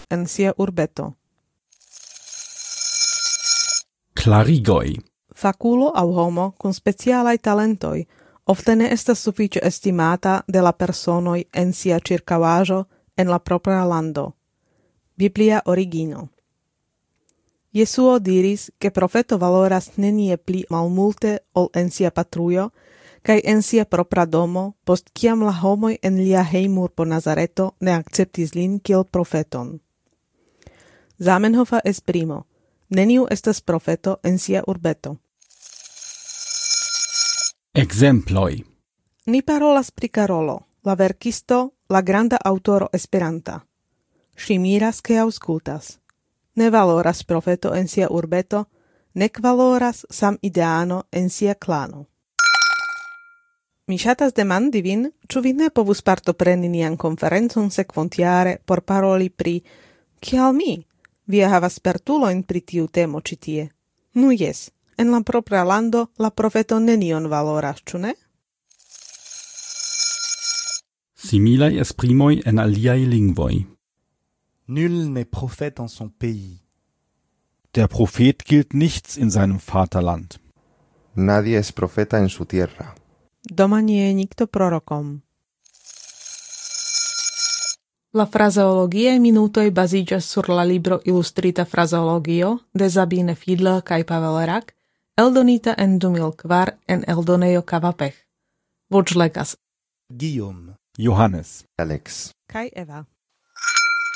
en sia urbeto. Clarigoi. Faculo au homo cum specialai talentoi ofte ne estas sufiĉe estimata de la personoj en sia ĉirkaŭaĵo en la propra lando. Biblia origino. Jesuo diris, ke profeto valoras nenie pli malmulte ol en sia patrujo, kaj en sia propra domo, post kiam la homoj en lia hejmurbo Nazareto ne akceptis lin kiel profeton. Zamenhofa esprimo: neniu estas profeto en sia urbeto. Exemploi. Ni parolas pri Karolo, la verkisto, la granda aŭtoro Esperanta. Ŝi miras ke aŭskultas. Ne valoras profeto en sia urbeto, nek valoras samideano en sia klano. Mi ŝatas demandi vin, ĉu vi ne povus partopreni nian konferencon sekvontjare por paroli pri kial mi? Vi havas spertulojn pri tiu temo ĉi tie. Nu jes, en la propra lando la profeto nenion valoras, ĉu ne? Similai esprimoi en aliai lingvoi. Nul n'est prophète en son pays. Der Prophet gilt nichts in seinem Vaterland. Nadie es profeta en su tierra. Doma nie je nikto prorokom. La frazeologiae minutoj baziĝas sur la libro Ilustrita frazeologio de Sabine Fiedler kaj Pavel Rak, eldonita en 2004 en eldonejo Kavapech. Voĉlegas Guillaume. Johannes. Alex. kaj Eva.